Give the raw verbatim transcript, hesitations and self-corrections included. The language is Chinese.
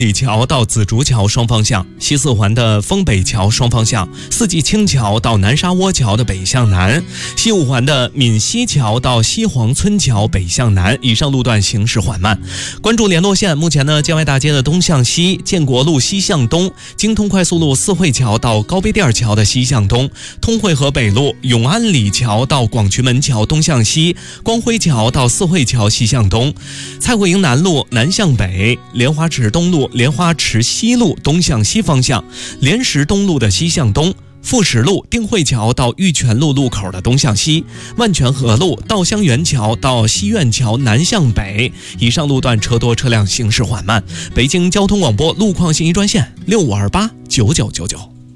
李桥到紫竹桥双方向，西四环的丰北桥双方向，四季青桥到南沙窝桥的北向南，西五环的闽西桥到西黄村桥北向南，以上路段行驶缓慢。关注联络线，目前呢，建外大街的东向西，建国路西向东，京通快速路四惠桥到高碑店桥的西向东，通惠河北路永安里桥到广渠门桥东向西，光辉桥到四惠桥西向东，蔡慧营南路南向北，莲花池东路莲花池西路东向西方向，莲石东路的西向东，富石路定慧桥到玉泉路路口的东向西，万泉河路稻香园桥到西苑桥南向北，以上路段车多车辆行驶缓慢。北京交通广播路况信息专线六五二八九九九九。